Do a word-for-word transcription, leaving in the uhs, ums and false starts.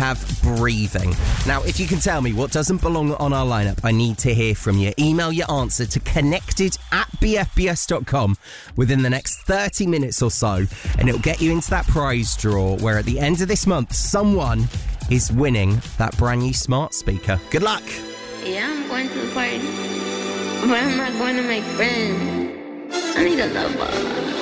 have breathing. Now, if you can tell me what doesn't belong on our lineup, I need to hear from you. Email your answer to connected at b f b s dot com within the next thirty minutes or so, and it'll get you into that prize draw where at the end of this month, someone is winning that brand new smart speaker. Good luck. Yeah, I'm going to the party, but I'm not going to make friends. I need a lover.